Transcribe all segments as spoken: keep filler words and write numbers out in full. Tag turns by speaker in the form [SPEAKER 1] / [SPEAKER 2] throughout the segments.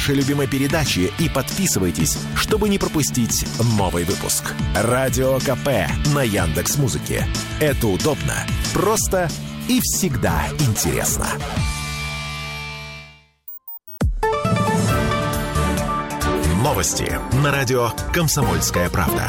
[SPEAKER 1] вашей любимой передачи и подписывайтесь, чтобы не пропустить новый выпуск. Радио КП на Яндекс.Музыке. Это удобно, просто и всегда интересно. Новости на радио «Комсомольская правда».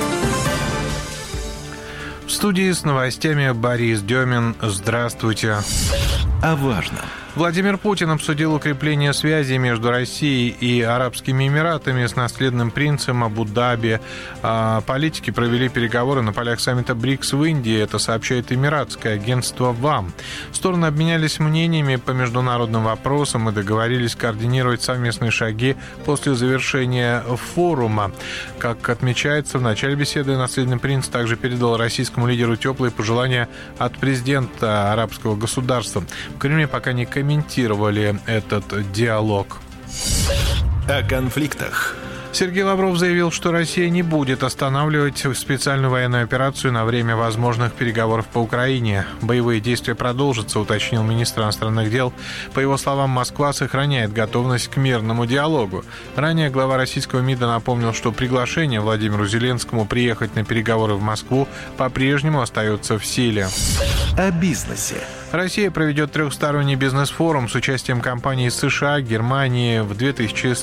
[SPEAKER 2] В студии с новостями Борис Демин. Здравствуйте.
[SPEAKER 1] О важном.
[SPEAKER 2] Владимир Путин обсудил укрепление связей между Россией и Арабскими Эмиратами с наследным принцем Абу-Даби. Политики провели переговоры на полях саммита БРИКС в Индии. Это сообщает эмиратское агентство ВАМ. Стороны обменялись мнениями по международным вопросам и договорились координировать совместные шаги после завершения форума. Как отмечается, в начале беседы наследный принц также передал российскому лидеру теплые пожелания от президента арабского государства. В Кремле пока не комментировали этот диалог.
[SPEAKER 1] О конфликтах.
[SPEAKER 2] Сергей Лавров заявил, что Россия не будет останавливать специальную военную операцию на время возможных переговоров по Украине. Боевые действия продолжатся, уточнил министр иностранных дел. По его словам, Москва сохраняет готовность к мирному диалогу. Ранее глава российского МИДа напомнил, что приглашение Владимиру Зеленскому приехать на переговоры в Москву по-прежнему остается в силе.
[SPEAKER 1] О бизнесе.
[SPEAKER 2] Россия проведет трехсторонний бизнес-форум с участием компаний из США, Германии в две тысячи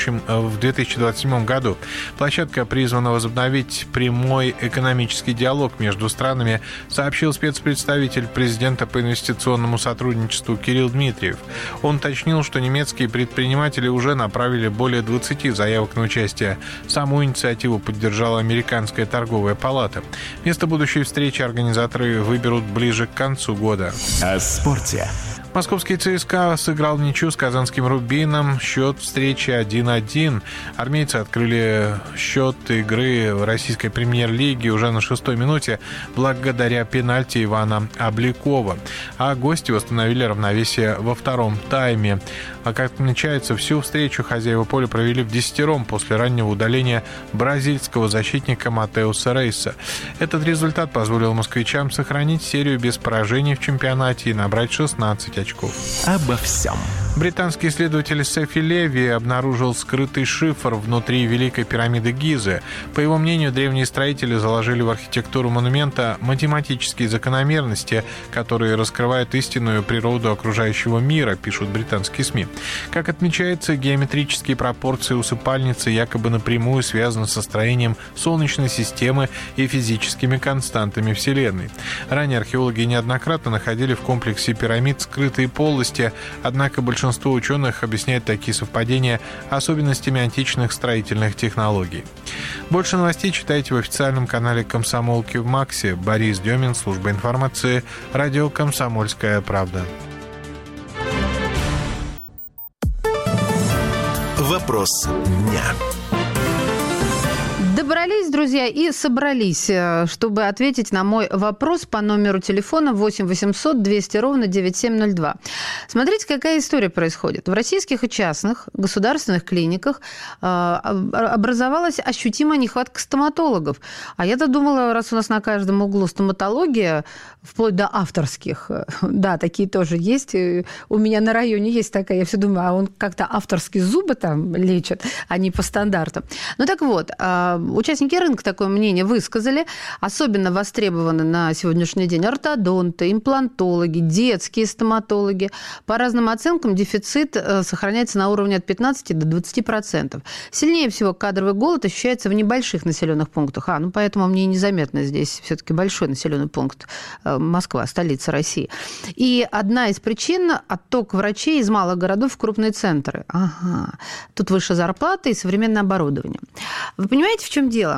[SPEAKER 2] двадцать седьмом году. Площадка призвана возобновить прямой экономический диалог между странами, сообщил спецпредставитель президента по инвестиционному сотрудничеству Кирилл Дмитриев. Он уточнил, что немецкие предприниматели уже направили более двадцати заявок на участие. Саму инициативу поддержала Американская торговая палата. Место будущей встречи организаторы выберут ближе к концу года.
[SPEAKER 1] О спорте.
[SPEAKER 2] Московский ЦСКА сыграл ничью с казанским «Рубином». Счет встречи один-один. Армейцы открыли счет игры в российской премьер-лиге уже на шестой минуте благодаря пенальти Ивана Обликова. А гости восстановили равновесие во втором тайме. А как отмечается, всю встречу хозяева поля провели вдесятером после раннего удаления бразильского защитника Матеуса Рейса. Этот результат позволил москвичам сохранить серию без поражений в чемпионате и набрать шестнадцать очков.
[SPEAKER 1] Обо всем.
[SPEAKER 2] Британский исследователь Сефи Леви обнаружил скрытый шифр внутри Великой пирамиды Гизы. По его мнению, древние строители заложили в архитектуру монумента математические закономерности, которые раскрывают истинную природу окружающего мира, пишут британские СМИ. Как отмечается, геометрические пропорции усыпальницы якобы напрямую связаны со строением Солнечной системы и физическими константами Вселенной. Ранее археологи неоднократно находили в комплексе пирамид скрытые полости, однако большинство Большинство ученых объясняет такие совпадения особенностями античных строительных технологий. Больше новостей читайте в официальном канале «Комсомолки» в Максе. Борис Демин, служба информации, радио «Комсомольская правда».
[SPEAKER 1] Вопрос дня.
[SPEAKER 3] Добрались, друзья, и собрались, чтобы ответить на мой вопрос по номеру телефона восемь восемьсот двести ровно девяносто семь ноль два. Смотрите, какая история происходит. В российских и частных государственных клиниках образовалась ощутимая нехватка стоматологов. А я-то думала, раз у нас на каждом углу стоматология, вплоть до авторских, да, такие тоже есть. У меня на районе есть такая, я все думаю, а он как-то авторские зубы там лечит, а не по стандартам. Ну так вот, участники рынка такое мнение высказали. Особенно востребованы на сегодняшний день ортодонты, имплантологи, детские стоматологи. По разным оценкам дефицит сохраняется на уровне от пятнадцати до двадцати процентов. Сильнее всего кадровый голод ощущается в небольших населенных пунктах. А, ну поэтому мне незаметно здесь все-таки большой населенный пункт Москва, столица России. И одна из причин – отток врачей из малых городов в крупные центры. Ага. Тут выше зарплаты и современное оборудование. Вы понимаете, в чем дело?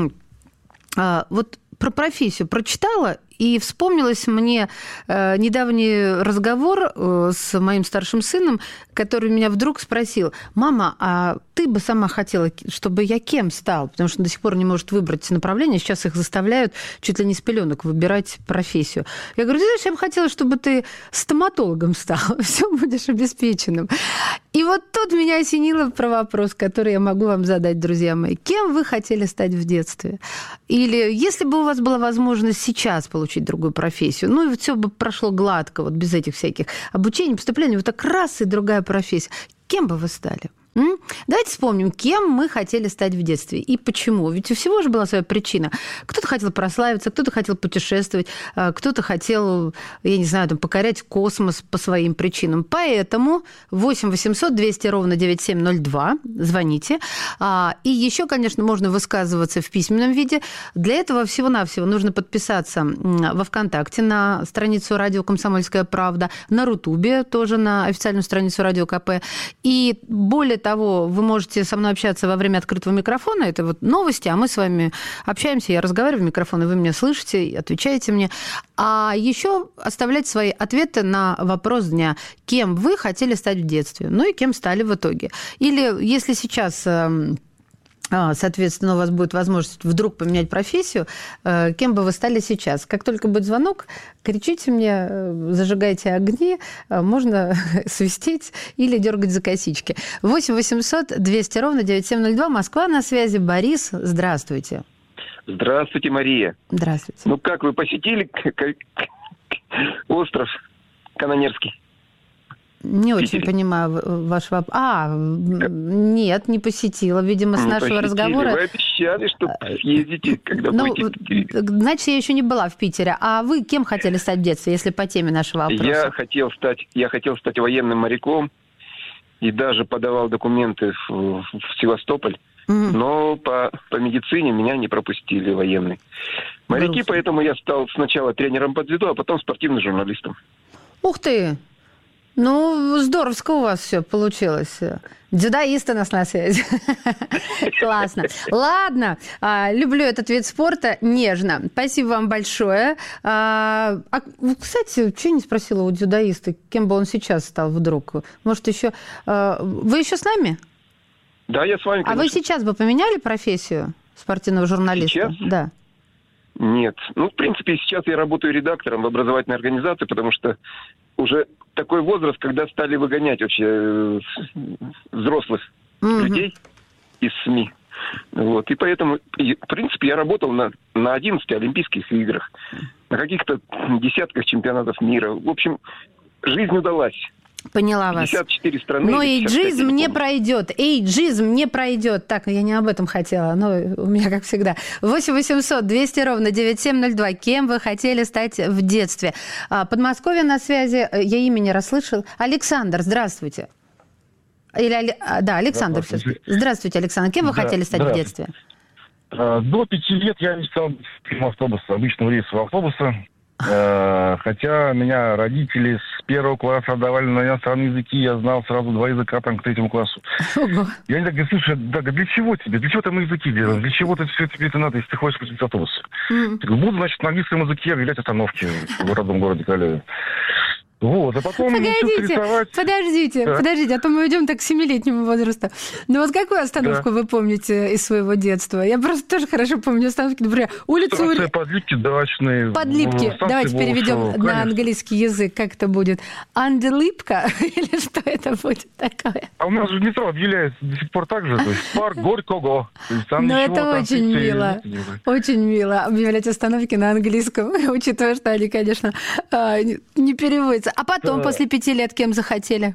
[SPEAKER 3] Вот про профессию прочитала, и вспомнилось мне э, недавний разговор э, с моим старшим сыном, который меня вдруг спросил: «Мама, а ты бы сама хотела, чтобы я кем стал?» Потому что он до сих пор не может выбрать направление. Сейчас их заставляют чуть ли не с пеленок выбирать профессию. Я говорю: «Ты знаешь, я бы хотела, чтобы ты стоматологом стал. Все, будешь обеспеченным». И вот тут меня осенило про вопрос, который я могу вам задать, друзья мои. Кем вы хотели стать в детстве? Или если бы у вас была возможность сейчас получить другую профессию, ну и все бы прошло гладко, вот без этих всяких обучений, поступлений, вот так раз и другая профессия, кем бы вы стали? М? Давайте вспомним, кем мы хотели стать в детстве и почему. Ведь у всего же была своя причина. Кто-то хотел прославиться, кто-то хотел путешествовать, кто-то хотел, я не знаю, там, покорять космос по своим причинам. Поэтому восемь восемьсот двести ровно девяносто семь ноль два, звоните. И еще, конечно, можно высказываться в письменном виде. Для этого всего-навсего нужно подписаться во ВКонтакте на страницу радио «Комсомольская правда», на Рутубе тоже на официальную страницу радио КП. И более того, вы можете со мной общаться во время открытого микрофона. Это вот новости, а мы с вами общаемся, я разговариваю в микрофон, и вы меня слышите, отвечаете мне. А еще оставлять свои ответы на вопрос дня. Кем вы хотели стать в детстве? Ну и кем стали в итоге? Или если сейчас... соответственно, у вас будет возможность вдруг поменять профессию, кем бы вы стали сейчас. Как только будет звонок, кричите мне, зажигайте огни, можно свистеть или дергать за косички. восемь восемьсот двести ровно девяносто семь ноль два, Москва на связи. Борис, здравствуйте.
[SPEAKER 4] Здравствуйте, Мария.
[SPEAKER 3] Здравствуйте.
[SPEAKER 4] Ну как, вы посетили остров Канонерский?
[SPEAKER 3] Не очень понимаю ваш вопрос. А, нет, не посетила. Видимо, с
[SPEAKER 4] не
[SPEAKER 3] нашего
[SPEAKER 4] посетили.
[SPEAKER 3] разговора...
[SPEAKER 4] Вы обещали, что съездите, когда
[SPEAKER 3] ну,
[SPEAKER 4] будете.
[SPEAKER 3] Значит, я еще не была в Питере. А вы кем хотели стать в детстве, если по теме нашего вопроса?
[SPEAKER 4] Я хотел стать, я хотел стать военным моряком и даже подавал документы в, в Севастополь. Mm-hmm. Но по, по медицине меня не пропустили военные моряки, Грустно. Поэтому я стал сначала тренером по дзюдо, а потом спортивным журналистом.
[SPEAKER 3] Ух ты! Ну, здоровско у вас все получилось. Дзюдоисты у нас на связи. Классно. Ладно, люблю этот вид спорта нежно. Спасибо вам большое. А, кстати, что я не спросила у дзюдоиста, кем бы он сейчас стал вдруг? Может, еще... Вы еще с нами?
[SPEAKER 4] Да, я с вами, конечно.
[SPEAKER 3] А вы сейчас бы поменяли профессию спортивного журналиста?
[SPEAKER 4] Сейчас?
[SPEAKER 3] Да.
[SPEAKER 4] Нет. Ну, в принципе, сейчас я работаю редактором в образовательной организации, потому что уже такой возраст, когда стали выгонять вообще взрослых mm-hmm. людей из СМИ. Вот. И поэтому, в принципе, я работал на, на одиннадцати Олимпийских играх, на каких-то десятках чемпионатов мира. В общем, жизнь удалась.
[SPEAKER 3] Поняла вас.
[SPEAKER 4] пятьдесят четыре страны.
[SPEAKER 3] Но эйджизм не пройдет. Эйджизм не пройдет. Так, я не об этом хотела, но у меня, как всегда. восемь восемьсот двести ровно девяносто семь ноль два. Кем вы хотели стать в детстве? Подмосковье на связи. Я имя не расслышал. Александр, здравствуйте. Или, да, Александр все-таки. Здравствуйте, Александр. Кем вы да, хотели стать в детстве?
[SPEAKER 5] До пяти лет я мечтал быть автобуса, обычного рейсового автобуса. Хотя меня родители с первого класса отдавали на иностранные языки, я знал сразу два языка там к третьему классу. Ого. Я не так говорю, слушай, да, для чего тебе? Для чего там языки делать? Для чего ты все тебе это надо, если ты хочешь пустить автобус? Mm-hmm. Буду, значит, на английском языке определять остановки в родном городе Каляве. Вот, а потом...
[SPEAKER 3] Погодите, рисовать... подождите, да. подождите, а то мы идем так к семилетнему возрасту. Ну вот какую остановку да. вы помните из своего детства? Я просто тоже хорошо помню остановки, например, улицу...
[SPEAKER 5] Станция Подлипки, дачные.
[SPEAKER 3] Подлипки, давайте переведем Волшева, на английский язык, как это будет? Анделипка? Или что это будет такое?
[SPEAKER 5] А у нас же метро объявляется до сих пор так же, то есть парк Горького.
[SPEAKER 3] Ну это очень мило, очень мило объявлять остановки на английском, учитывая, что они, конечно, не переводятся. А потом, да. после пяти лет, кем захотели?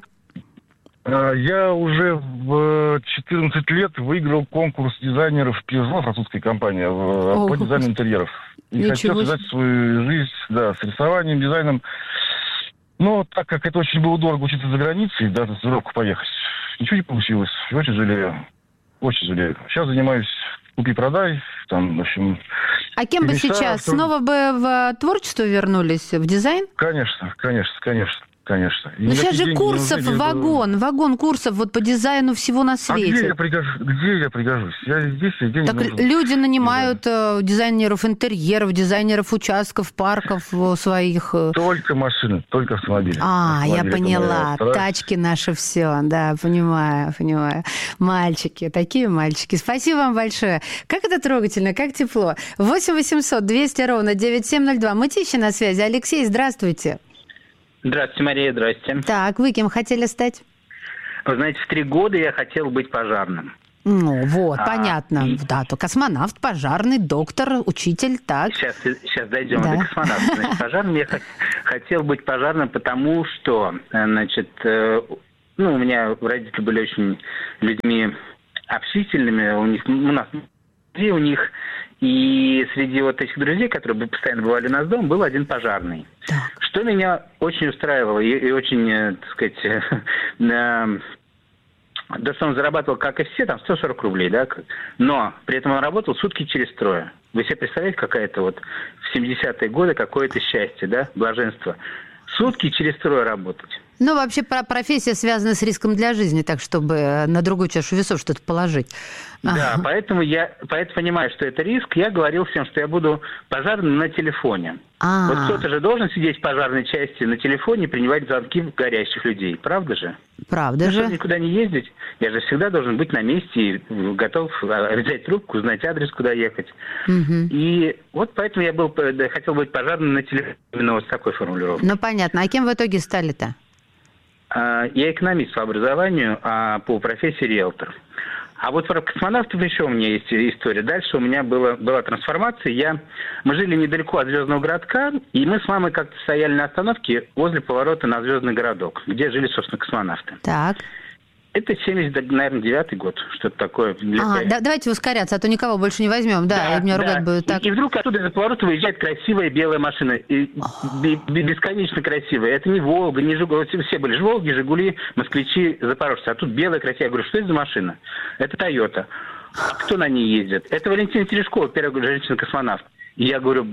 [SPEAKER 5] Я уже в четырнадцать лет выиграл конкурс дизайнеров Пежо, французской компании, О, по дизайну интерьеров. И Ничего. хотел связать свою жизнь да, с рисованием, дизайном. Но так как это очень было дорого учиться за границей, даже за стажировку поехать, ничего не получилось. Очень жалею. Очень жалею. Сейчас занимаюсь купи-продай. Там, в общем,
[SPEAKER 3] а кем бы сейчас? Том... Снова бы в творчество вернулись, в дизайн?
[SPEAKER 5] Конечно, конечно, конечно. Конечно.
[SPEAKER 3] Но сейчас же курсов вагон, вагон курсов вот по дизайну всего на свете.
[SPEAKER 5] А где я пригожусь? Где я пригожусь? Я здесь и где
[SPEAKER 3] так
[SPEAKER 5] нужен.
[SPEAKER 3] Люди нанимают да. дизайнеров интерьеров, дизайнеров участков, парков своих.
[SPEAKER 5] Только машины, только автомобили.
[SPEAKER 3] А,
[SPEAKER 5] автомобили,
[SPEAKER 3] я поняла. Тачки наши все, да, понимаю, понимаю. Мальчики, такие мальчики. Спасибо вам большое. Как это трогательно, как тепло. восемь восемьсот двести ровно девяносто семь ноль два. Мытищи на связи. Алексей, здравствуйте.
[SPEAKER 6] Здравствуйте, Мария, здравствуйте.
[SPEAKER 3] Так, вы кем хотели стать?
[SPEAKER 6] Вы знаете, в три года я хотел быть пожарным.
[SPEAKER 3] Ну, вот, а, понятно.
[SPEAKER 6] и...
[SPEAKER 3] Да, то космонавт, пожарный, доктор, учитель, так.
[SPEAKER 6] Сейчас, сейчас дойдем
[SPEAKER 3] да.
[SPEAKER 6] до космонавта. Значит, пожарным я хотел быть пожарным, потому что, значит, ну, у меня родители были очень людьми общительными, у них, у нас друзей у них, и среди вот этих друзей, которые постоянно бывали у нас дома, был один пожарный. Так. Что меня очень устраивало и, и очень, так сказать, да, что он зарабатывал, как и все, там сто сорок рублей, да, но при этом он работал сутки через трое. Вы себе представляете, какая-то вот в семидесятые годы какое-то счастье, да, блаженство. Сутки через трое работать.
[SPEAKER 3] Ну, вообще, профессия связана с риском для жизни, так, чтобы на другую чашу весов что-то положить.
[SPEAKER 6] Да, ага. поэтому я поэтому понимаю, что это риск. Я говорил всем, что я буду пожарным на телефоне. А-а-а. Вот кто-то же должен сидеть в пожарной части на телефоне и принимать звонки горящих людей. Правда же?
[SPEAKER 3] Правда же.
[SPEAKER 6] Чтобы никуда не ездить, я же всегда должен быть на месте и готов взять трубку, знать адрес, куда ехать. Угу. И вот поэтому я был, хотел быть пожарным на телефоне, именно вот с такой формулировкой.
[SPEAKER 3] Ну, понятно. А кем в итоге стали-то?
[SPEAKER 6] Я экономист по образованию, а по профессии риэлтор. А вот про космонавтов еще у меня есть история. Дальше у меня была, была трансформация. Я, мы жили недалеко от Звездного городка, и мы с мамой как-то стояли на остановке возле поворота на Звездный городок, где жили, собственно, космонавты. Так. Это семьдесят, наверное, девятый год, что-то такое.
[SPEAKER 3] Ага, да, давайте ускоряться, а то никого больше не возьмем. Да, да, и меня ругать да. будут так.
[SPEAKER 6] И, и вдруг оттуда из-за поворота выезжает красивая белая машина. И, бесконечно красивая. Это не Волга, не Жигули. Все были же Волги, Жигули, москвичи, запорожцы. А тут белая красивая. Я говорю, что это за машина? Это Тойота. Кто на ней ездит? Это Валентина Терешкова, первая женщина-космонавт. И я говорю,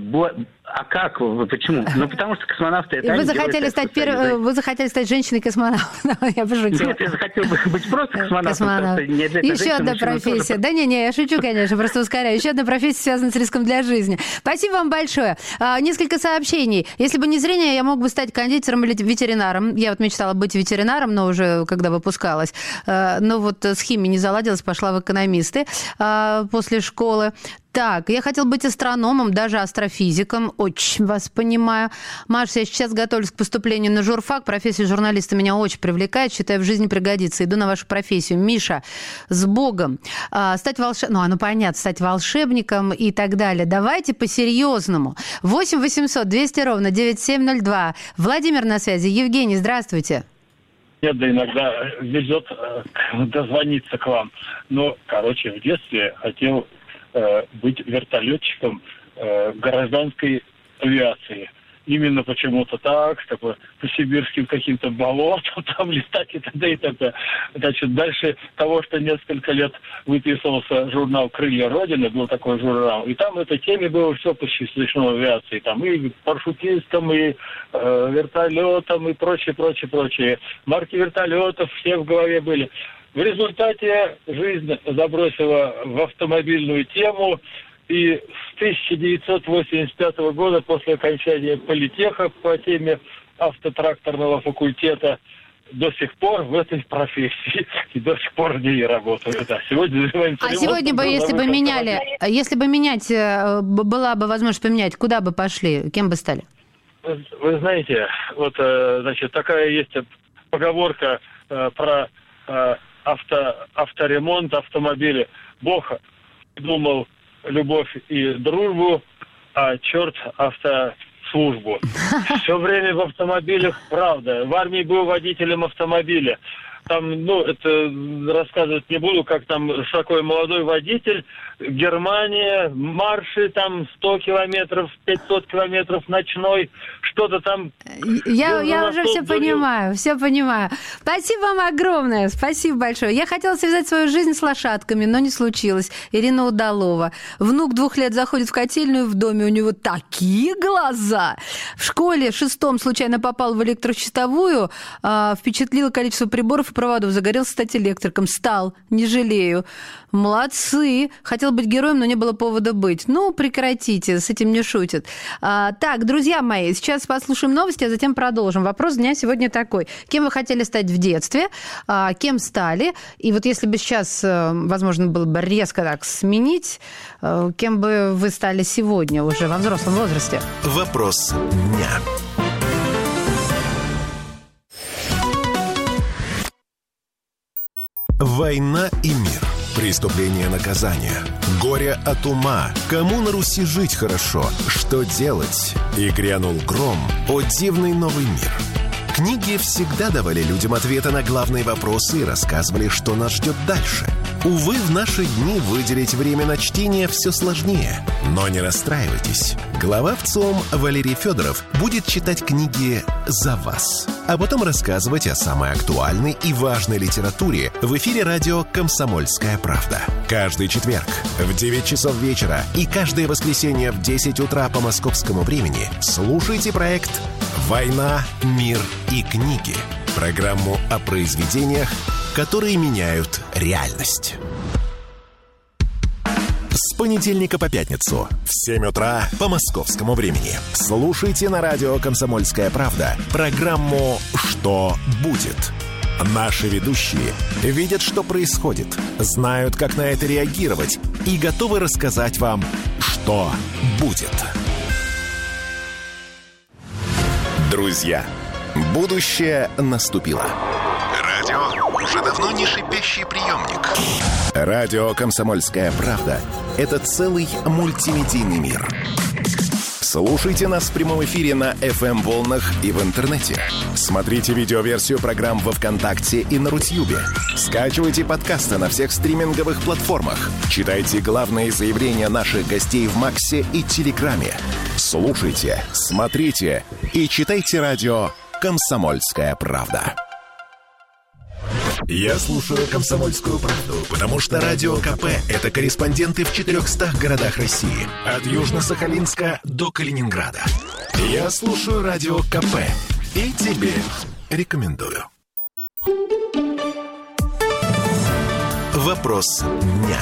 [SPEAKER 6] а как? Почему? Ну, потому что космонавты... Это
[SPEAKER 3] вы, захотели стать пер... вы захотели стать женщиной-космонавтом? Я пошутила.
[SPEAKER 6] Нет, я захотел быть просто космонавтом.
[SPEAKER 3] Космонавт. Еще одна профессия. Да не-не, я шучу, конечно, просто ускоряю. Еще одна профессия связана с риском для жизни. Спасибо вам большое. А, несколько сообщений. Если бы не зрение, я мог бы стать кондитером или ветеринаром. Я вот мечтала быть ветеринаром, но уже когда выпускалась. А, но вот с химией не заладилась, пошла в экономисты а, после школы. Так, я хотел быть астрономом, даже астрофизиком. Очень вас понимаю. Маша, я сейчас готовлюсь к поступлению на журфак. Профессия журналиста меня очень привлекает. Считаю, в жизни пригодится. Иду на вашу профессию. Миша, с Богом. А, стать волшебником. Ну, ну, понятно, стать волшебником и так далее. Давайте по-серьезному. восемь восемьсот двести ровно девяносто семь ноль два. Владимир на связи. Евгений, здравствуйте.
[SPEAKER 7] Нет, да иногда везет дозвониться к вам. Но, короче, в детстве хотел... быть вертолетчиком э, гражданской авиации. Именно почему-то так, такой, по сибирским каким-то болотам, там летать и т.д. и т.п. Значит, дальше того, что несколько лет выписывался журнал «Крылья Родины», был такой журнал, и там в этой теме было все посвящено авиации. Там и парашютистам, и э, вертолетам, и прочее, прочее, прочее. Марки вертолетов все в голове были. В результате жизнь забросила в автомобильную тему, и с тысяча девятьсот восемьдесят пятого года, после окончания политеха по теме автотракторного факультета, до сих пор в этой профессии и до сих пор в ней работаю. Да, сегодня занимаемся
[SPEAKER 3] а сегодня бы, если бы меняли, если бы менять, была бы возможность поменять, куда бы пошли, кем бы стали?
[SPEAKER 7] Вы знаете, вот, значит, такая есть поговорка про авто, авторемонт автомобиля. Бог думал любовь и дружбу, а черт автослужбу. Все время в автомобилях, правда. В армии был водителем автомобиля. Там, ну, это рассказывать не буду, как там такой молодой водитель, Германия, марши там сто километров, пятьсот километров ночной, что-то там...
[SPEAKER 3] Я, я уже все понимаю, все понимаю. Спасибо вам огромное, спасибо большое. Я хотела связать свою жизнь с лошадками, но не случилось. Ирина Удалова. Внук двух лет заходит в котельную в доме, у него такие глаза. В школе в шестом случайно попал в электрощитовую, впечатлило количество приборов и проводов, загорелся стать электриком, стал, не жалею. Молодцы. Хотел быть героем, но не было повода быть. Ну, прекратите, с этим не шутят. А, так, друзья мои, сейчас послушаем новости, а затем продолжим. Вопрос дня сегодня такой. Кем вы хотели стать в детстве? А, кем стали? И вот если бы сейчас, возможно, было бы резко так сменить, кем бы вы стали сегодня уже во взрослом возрасте?
[SPEAKER 1] Вопрос дня. Война и мир. Преступление, наказание. Горе от ума. Кому на Руси жить хорошо? Что делать? И грянул гром. О дивный новый мир. Книги всегда давали людям ответы на главные вопросы и рассказывали, что нас ждет дальше. Увы, в наши дни выделить время на чтение все сложнее. Но не расстраивайтесь. Глава ВЦИОМ Валерий Федоров будет читать книги за вас, а потом рассказывать о самой актуальной и важной литературе в эфире радио «Комсомольская правда». Каждый четверг в девять часов вечера и каждое воскресенье в десять утра по московскому времени слушайте проект «Война, мир и книги». Программу о произведениях, которые меняют реальность. С понедельника по пятницу в семь утра по московскому времени слушайте на радио «Комсомольская правда» программу «Что будет?». Наши ведущие видят, что происходит, знают, как на это реагировать и готовы рассказать вам, что будет. Друзья, будущее наступило. Радио уже давно не шипящий приемник. Радио «Комсомольская правда» — это целый мультимедийный мир. Слушайте нас в прямом эфире на эф эм-волнах и в интернете. Смотрите видеоверсию программ во ВКонтакте и на Рутьюбе. Скачивайте подкасты на всех стриминговых платформах. Читайте главные заявления наших гостей в Максе и Телеграме. Слушайте, смотрите и читайте радио «Комсомольская правда». Я слушаю «Комсомольскую правду», потому что Радио КП – это корреспонденты в четырехстах городах России. От Южно-Сахалинска до Калининграда. Я слушаю Радио КП и тебе рекомендую. Вопрос дня.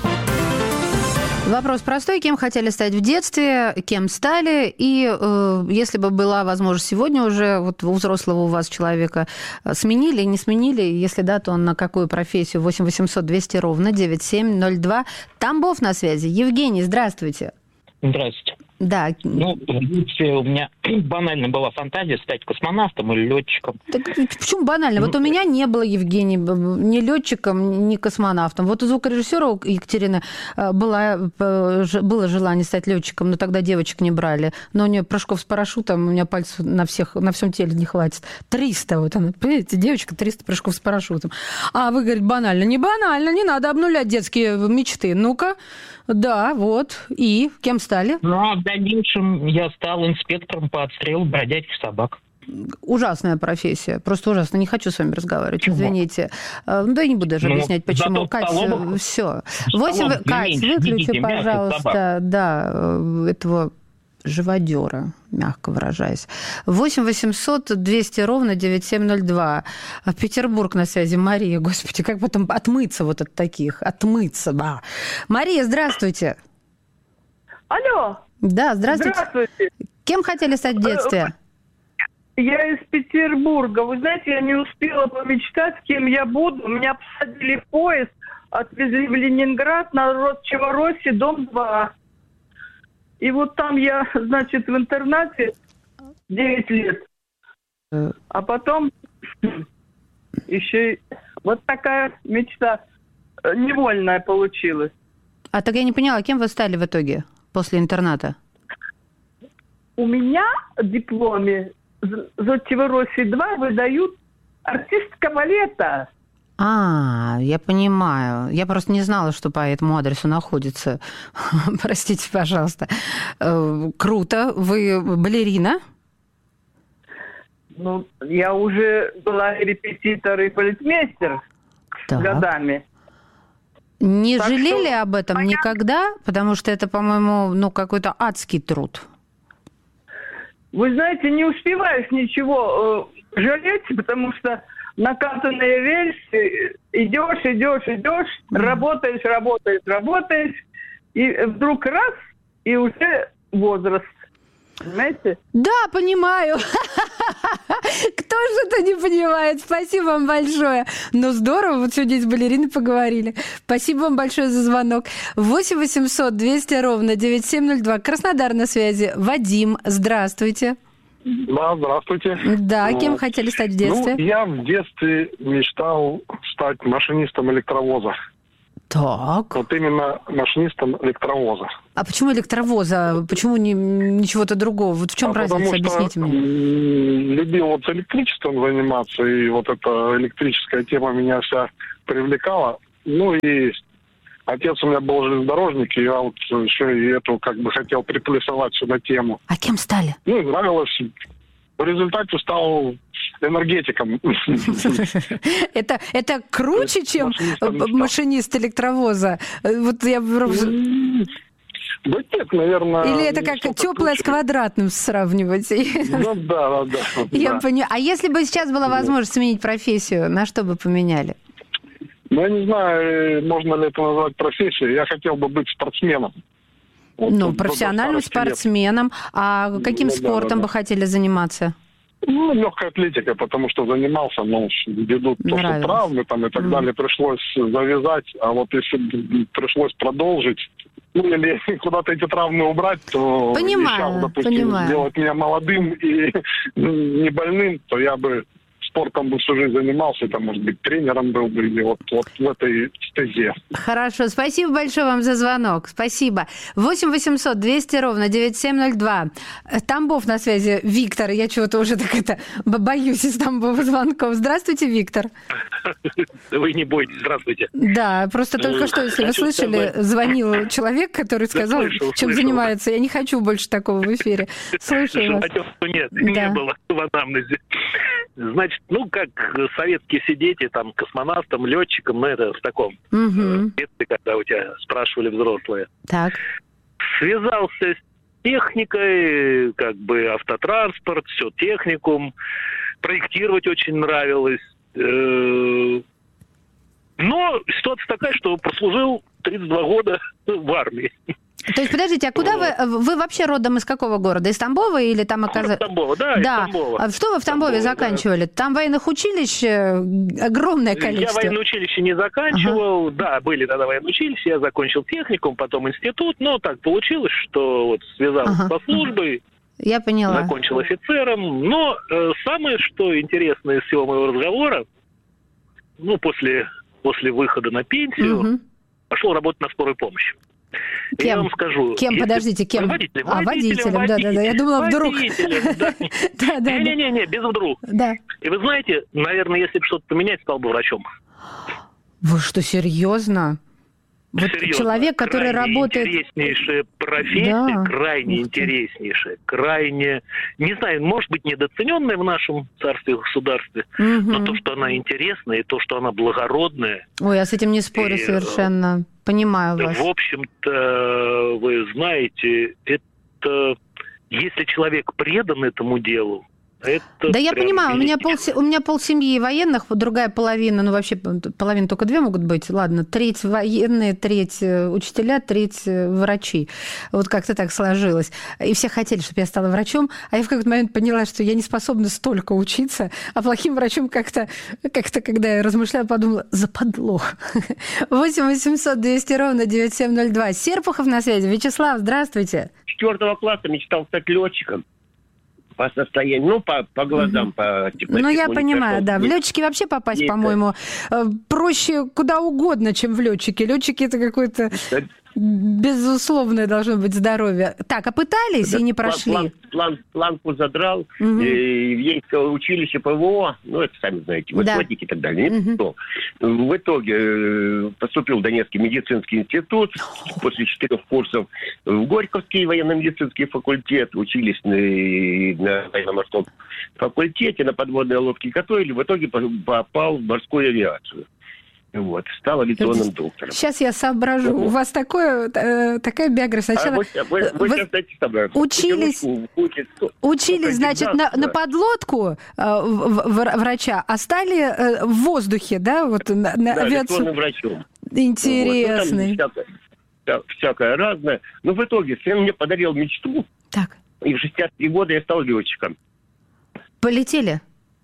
[SPEAKER 3] Вопрос простой. Кем хотели стать в детстве, кем стали? И э, если бы была возможность сегодня уже вот у взрослого у вас человека, сменили, не сменили? Если да, то на какую профессию? восемь восемьсот двести ровно девяносто семь ноль два. Тамбов на связи. Евгений, здравствуйте.
[SPEAKER 8] Здравствуйте.
[SPEAKER 3] Да.
[SPEAKER 8] Ну, в детстве у меня банально была фантазия стать космонавтом или летчиком.
[SPEAKER 3] Так почему банально? Вот у меня не было, Евгений, ни летчиком, ни космонавтом. Вот у звукорежиссера Екатерины была, было желание стать летчиком, но тогда девочек не брали. Но у нее прыжков с парашютом, у меня пальцев на, всех, на всем теле не хватит. триста, вот она, понимаете, девочка, триста прыжков с парашютом. А вы говорите, банально. Не банально, не надо обнулять детские мечты. Ну-ка. Да, вот. И кем стали?
[SPEAKER 8] Ну, а в дальнейшем я стал инспектором по отстрелу бродячих собак.
[SPEAKER 3] Ужасная профессия. Просто ужасно. Не хочу с вами разговаривать. Почему? Извините. Ну, да я не буду даже ну, объяснять, почему. Кать, все. восемь... Кать, выключи, пожалуйста, да, этого живодера, мягко выражаясь. восемь восемьсот двести ровно девяносто семь ноль два. Петербург на связи. Мария, господи, как потом отмыться вот от таких? Отмыться, да. Мария, здравствуйте.
[SPEAKER 9] Алло.
[SPEAKER 3] Да, здравствуйте.
[SPEAKER 9] Здравствуйте.
[SPEAKER 3] Кем хотели стать в детстве?
[SPEAKER 9] Я из Петербурга. Вы знаете, я не успела помечтать, кем я буду. Меня посадили в поезд, отвезли в Ленинград на Росчеворосе, дом два. И вот там я, значит, в интернате девять лет. А потом еще и вот такая мечта невольная получилась.
[SPEAKER 3] А так я не поняла, кем вы стали в итоге после интерната?
[SPEAKER 9] У меня в дипломе Зодчевороссии два выдают артистка балета.
[SPEAKER 3] А, я понимаю. Я просто не знала, что по этому адресу находится. Простите, пожалуйста. Круто. Вы балерина?
[SPEAKER 9] Ну, я уже была репетитор и полицмейстер
[SPEAKER 3] так.
[SPEAKER 9] годами.
[SPEAKER 3] Не
[SPEAKER 9] так
[SPEAKER 3] жалели
[SPEAKER 9] что...
[SPEAKER 3] об этом Понятно. Никогда? Потому что это, по-моему, ну, какой-то адский труд.
[SPEAKER 9] Вы знаете, не успеваешь ничего э, жалеть, потому что накатанные рельсы, идешь, идешь, идешь, mm. работаешь, работаешь, работаешь, и вдруг раз, и уже возраст. Понимаете?
[SPEAKER 3] Да, понимаю. Кто же это не понимает? Спасибо вам большое. Ну, здорово, вот сегодня с балериной поговорили. Спасибо вам большое за звонок. восемь восемьсот двести ровно девяносто семь ноль два. Краснодар на связи. Вадим, здравствуйте.
[SPEAKER 10] Да, здравствуйте.
[SPEAKER 3] Да, кем ну, хотели стать в детстве?
[SPEAKER 10] Ну, я в детстве мечтал стать машинистом электровоза.
[SPEAKER 3] Так.
[SPEAKER 10] Вот именно машинистом электровоза.
[SPEAKER 3] А почему электровоза? Почему не, ничего-то другого? Вот в чем
[SPEAKER 10] а
[SPEAKER 3] разница? Объясните мне.
[SPEAKER 10] Любил вот электричеством заниматься, и вот эта электрическая тема меня вся привлекала. Ну и отец у меня был железнодорожник, и я вот еще и эту как бы хотел приплюсовать сюда тему.
[SPEAKER 3] А кем стали?
[SPEAKER 10] Ну, нравилось. В результате стал энергетиком.
[SPEAKER 3] Это, это круче, чем машинист электровоза? Вот я...
[SPEAKER 10] Да нет, наверное...
[SPEAKER 3] Или это как теплое с квадратным сравнивать?
[SPEAKER 10] Ну да, да, да.
[SPEAKER 3] Я понимаю. А если бы сейчас была возможность сменить профессию, на что бы поменяли?
[SPEAKER 10] Ну, я не знаю, можно ли это назвать профессией. Я хотел бы быть спортсменом.
[SPEAKER 3] Вот, ну, профессиональным спортсменом. А каким ну, спортом да, да, бы да. хотели заниматься?
[SPEAKER 10] Ну, легкая атлетика, потому что занимался, но ввиду то, что травмы там и так mm. далее, пришлось завязать. А вот если пришлось продолжить, ну, или куда-то эти травмы убрать, то
[SPEAKER 3] понимаю,
[SPEAKER 10] сейчас, допустим,
[SPEAKER 3] понимаю.
[SPEAKER 10] сделать меня молодым и не больным, то я бы спортом бы всю жизнь занимался, там, может быть, тренером был бы, или вот, вот в этой стезе.
[SPEAKER 3] Хорошо, спасибо большое вам за звонок, спасибо. восемь восемьсот двести ровно девяносто семь ноль два. Тамбов на связи, Виктор, я чего-то уже так это боюсь из Тамбова звонков. Здравствуйте, Виктор.
[SPEAKER 11] Вы не бойтесь, здравствуйте.
[SPEAKER 3] Да, просто только что, если вы слышали, звонил человек, который сказал, чем занимается. Я не хочу больше такого в эфире. Слушаю вас.
[SPEAKER 11] Нет, не было в анамнезе. Значит, ну, как советские все дети, там, космонавтам, летчикам, ну, это в таком
[SPEAKER 3] угу.
[SPEAKER 11] детстве, когда у тебя спрашивали взрослые.
[SPEAKER 3] Так.
[SPEAKER 11] Связался с техникой, как бы автотранспорт, все, техникум. Проектировать очень нравилось. Но ситуация такая, что прослужил тридцать два года в армии.
[SPEAKER 3] То есть, подождите, а куда вы... Вы вообще родом из какого города? Из Тамбова или там оказалось...
[SPEAKER 11] Тамбова, да,
[SPEAKER 3] да.
[SPEAKER 11] из Тамбова.
[SPEAKER 3] А что вы в Тамбове Тамбова, заканчивали? Да. Там военных училищ огромное количество.
[SPEAKER 11] Я военное училище не заканчивал. Ага. Да, были тогда военные училища. Я закончил техникум, потом институт. Но так получилось, что вот связался ага. со службой.
[SPEAKER 3] Я поняла.
[SPEAKER 11] Закончил офицером. Но э, самое, что интересное из всего моего разговора, ну, после, после выхода на пенсию, угу. пошел работать на скорую помощь.
[SPEAKER 3] Кем?
[SPEAKER 11] Я вам скажу.
[SPEAKER 3] Кем,
[SPEAKER 11] если...
[SPEAKER 3] подождите, кем?
[SPEAKER 11] Водителем.
[SPEAKER 3] А, водителем, да-да-да. Я думала, вдруг.
[SPEAKER 11] Не-не-не, без вдруг.
[SPEAKER 3] Да.
[SPEAKER 11] И вы знаете, наверное, если бы что-то поменять, стал бы врачом.
[SPEAKER 3] Вы что, серьезно? Вот
[SPEAKER 11] серьезно.
[SPEAKER 3] Человек, который
[SPEAKER 11] крайне
[SPEAKER 3] работает...
[SPEAKER 11] интереснейшая профессия,
[SPEAKER 3] да.
[SPEAKER 11] крайне интереснейшая, крайне, не знаю, может быть, недооцененная в нашем царстве и государстве, угу. но то, что она интересная, и то, что она благородная...
[SPEAKER 3] Ой, я с этим не спорю и, совершенно. Понимаю вас.
[SPEAKER 11] В общем-то, вы знаете, это... Если человек предан этому делу, это
[SPEAKER 3] да я понимаю, у меня, пол, у меня полсемьи военных, вот другая половина, ну вообще половина только две могут быть, ладно, треть военные, треть учителя, треть врачи. Вот как-то так сложилось. И все хотели, чтобы я стала врачом, а я в какой-то момент поняла, что я не способна столько учиться, а плохим врачом как-то, как-то когда я размышляла, подумала, западло. восемь восемьсот двести ровно девяносто семь ноль два. Серпухов на связи. Вячеслав, здравствуйте.
[SPEAKER 12] Четвертого класса мечтал стать летчиком. По состоянию, ну, по, по глазам, по типа.
[SPEAKER 3] Ну, я понимаю, да. В летчики вообще попасть,
[SPEAKER 12] есть,
[SPEAKER 3] по-моему, проще куда угодно, чем в летчики. Летчики это какое-то да. безусловное должно быть здоровье. Так, а пытались да, и не прошли?
[SPEAKER 12] План, план, планку задрал, угу. и в Ейское училище ПВО, ну, это сами знаете, высотники да. и так далее. Угу. В итоге поступил в Донецкий медицинский институт, после четырех курсов в Горьковский военно-медицинский факультет, учились на, на военно-морском факультете, на подводной лодке готовили, в итоге попал в морскую авиацию. Вот, стал авиационным доктором.
[SPEAKER 3] Сейчас я соображу. Вот. У вас такое, э, такая биография. Сначала
[SPEAKER 12] а вы, вы, вы, вы сейчас,
[SPEAKER 3] учились, учились, учились значит, на, на подлодку э, в, в, врача, а стали э, в воздухе, да? Вот, на, на
[SPEAKER 12] да,
[SPEAKER 3] авиацию...
[SPEAKER 12] врачом.
[SPEAKER 3] Интересный.
[SPEAKER 12] Вот, ну, всякое, всякое разное. Но в итоге сын мне подарил мечту.
[SPEAKER 3] Так.
[SPEAKER 12] И в шестьдесят три года я стал летчиком.
[SPEAKER 3] Полетели?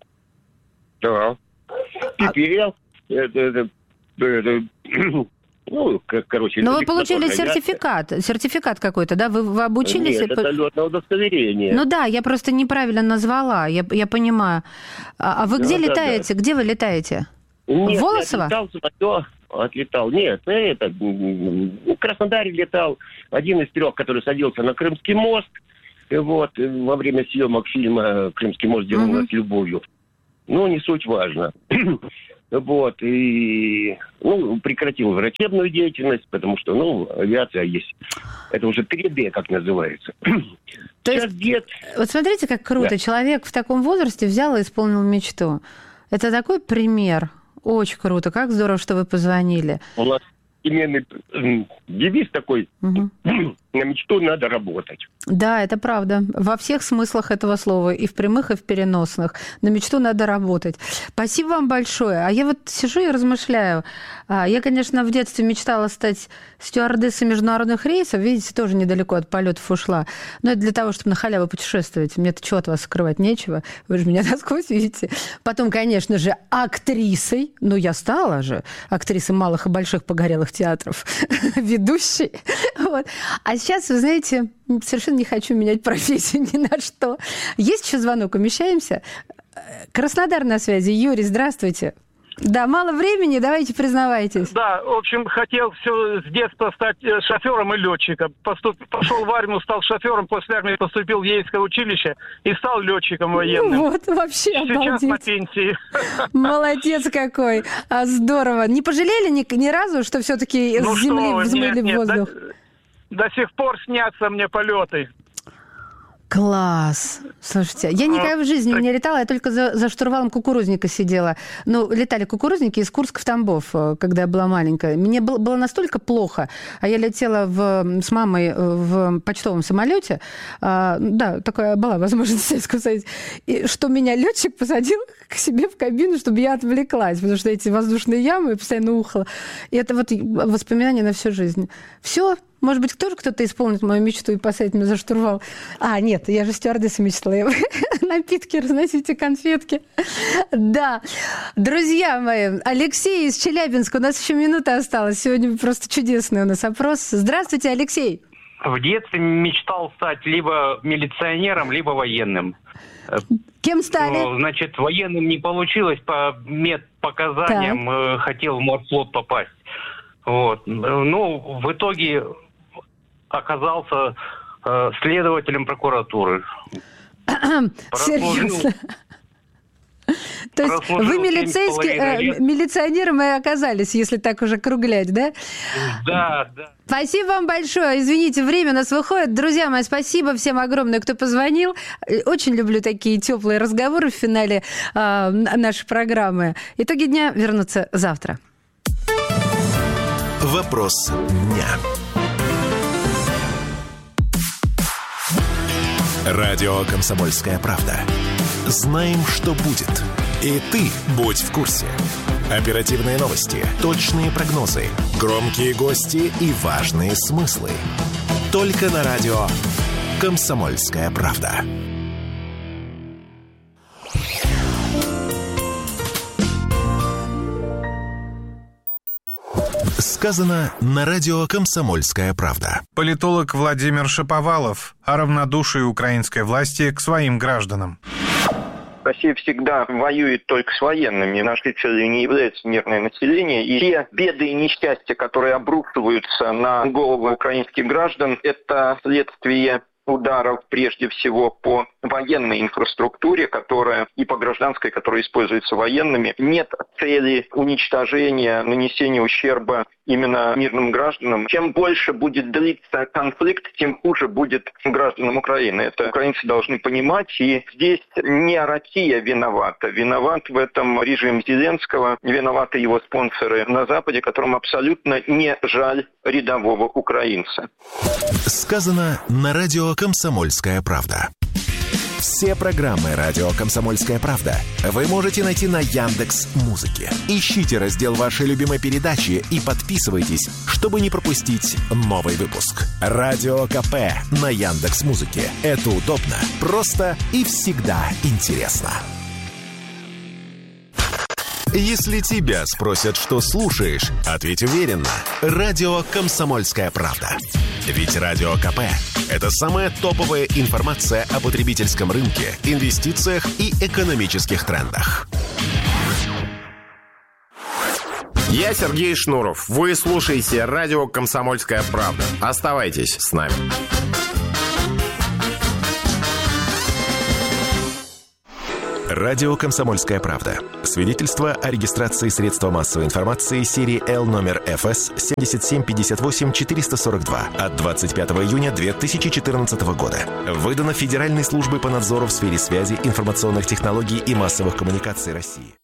[SPEAKER 12] Да. Теперь а... это, это, это, ну, короче...
[SPEAKER 3] Но вы получили сертификат, сертификат какой-то, да? Вы, вы обучились?
[SPEAKER 12] Нет, это летное удостоверение.
[SPEAKER 3] Ну да, я просто неправильно назвала, я, я понимаю. А, а вы где да, летаете? Да, да. Где вы летаете?
[SPEAKER 12] Нет,
[SPEAKER 3] Волосово?
[SPEAKER 12] Я летал, все, отлетал. Нет, это, в Краснодаре летал. Один из трех, который садился на Крымский мост. Вот, во время съемок фильма «Крымский мост сделан с любовью». Ну, не суть важно. Вот, и, ну, прекратил врачебную деятельность, потому что, ну, авиация есть. Это уже три дэ, как называется.
[SPEAKER 3] То есть, дед... вот смотрите, как круто. Да. Человек в таком возрасте взял и исполнил мечту. Это такой пример. Очень круто. Как здорово, что вы позвонили.
[SPEAKER 12] У нас именный девиз такой. Угу. На мечту надо работать.
[SPEAKER 3] Да, это правда. Во всех смыслах этого слова. И в прямых, и в переносных. На мечту надо работать. Спасибо вам большое. А я вот сижу и размышляю. Я, конечно, в детстве мечтала стать стюардессой международных рейсов. Видите, тоже недалеко от полетов ушла. Но это для того, чтобы на халяву путешествовать. Мне-то чего от вас скрывать нечего. Вы же меня насквозь видите. Потом, конечно же, актрисой. Ну, я стала же актрисой малых и больших погорелых театров. Ведущей. Вот. А сейчас, вы знаете, совершенно не хочу менять профессию ни на что. Есть еще звонок? Умещаемся? Краснодар на связи. Юрий, здравствуйте. Да, мало времени, давайте признавайтесь.
[SPEAKER 13] Да, в общем, хотел все с детства стать шофером и летчиком. Поступ... Пошел в армию, стал шофером, после армии поступил в Ейское училище и стал летчиком военным.
[SPEAKER 3] Вот, вообще
[SPEAKER 13] сейчас
[SPEAKER 3] обалдеть.
[SPEAKER 13] На пенсии.
[SPEAKER 3] Молодец какой. А, здорово. Не пожалели ни, ни разу, что все-таки ну с земли что, взмыли нет, в воздух?
[SPEAKER 13] Нет, до, до сих пор снятся мне полеты.
[SPEAKER 3] Класс! Слушайте, я никогда в жизни не летала, я только за, за штурвалом кукурузника сидела. Ну, летали кукурузники из Курска в Тамбов, когда я была маленькая. Мне было, было настолько плохо, а я летела в, с мамой в почтовом самолете, а, да, такая была возможность в Советском Союзе, и что меня летчик посадил к себе в кабину, чтобы я отвлеклась, потому что эти воздушные ямы постоянно ухала. И это вот воспоминания на всю жизнь. Все. Может быть, тоже кто-то исполнит мою мечту и посадит меня за штурвал. А, нет, я же стюардессой мечтала. Напитки разносите, конфетки. Да. Друзья мои, Алексей из Челябинска. У нас еще минута осталась. Сегодня просто чудесный у нас опрос. Здравствуйте, Алексей.
[SPEAKER 14] В детстве мечтал стать либо милиционером, либо военным.
[SPEAKER 3] Кем стали?
[SPEAKER 14] Значит, военным не получилось по медпоказаниям. Так. Хотел в морфлот попасть. Вот. Ну, в итоге оказался э, следователем прокуратуры.
[SPEAKER 3] Серьезно? То есть вы милицейский, э, милиционером и оказались, если так уже округлять, да?
[SPEAKER 14] Да, да.
[SPEAKER 3] Спасибо вам большое. Извините, время у нас выходит. Друзья мои, спасибо всем огромное, кто позвонил. Очень люблю такие теплые разговоры в финале э, нашей программы. Итоги дня вернутся завтра.
[SPEAKER 1] Вопрос дня. Радио «Комсомольская правда». Знаем, что будет. И ты будь в курсе. Оперативные новости, точные прогнозы, громкие гости и важные смыслы. Только на радио «Комсомольская правда». Сказано на радио «Комсомольская правда».
[SPEAKER 2] Политолог Владимир Шаповалов о равнодушии украинской власти к своим гражданам.
[SPEAKER 15] Россия всегда воюет только с военными. Нашей целью не является мирное население. И те беды и несчастья, которые обрушиваются на головы украинских граждан, это следствие ударов прежде всего по военной инфраструктуре, которая и по гражданской, которая используется военными. Нет цели уничтожения, нанесения ущерба именно мирным гражданам. Чем больше будет длиться конфликт, тем хуже будет гражданам Украины. Это украинцы должны понимать. И здесь не Россия виновата. Виноват в этом режим Зеленского, виноваты его спонсоры на Западе, которым абсолютно не жаль рядового украинца.
[SPEAKER 1] Сказано на радио «Комсомольская правда». Все программы «Радио Комсомольская правда» вы можете найти на Яндекс.Музыке. Ищите раздел вашей любимой передачи и подписывайтесь, чтобы не пропустить новый выпуск. Радио КП на Яндекс.Музыке. Это удобно, просто и всегда интересно. Если тебя спросят, что слушаешь, ответь уверенно. Радио «Комсомольская правда». Ведь Радио КП – это самая топовая информация о потребительском рынке, инвестициях и экономических трендах.
[SPEAKER 16] Я Сергей Шнуров. Вы слушаете радио «Комсомольская правда». Оставайтесь с нами.
[SPEAKER 1] Радио «Комсомольская правда». Свидетельство о регистрации средства массовой информации серии Л номер эф эс семь семь пять восемь четыре сорок два от двадцать пятого июня две тысячи четырнадцатого года. Выдано Федеральной службой по надзору в сфере связи, информационных технологий и массовых коммуникаций России.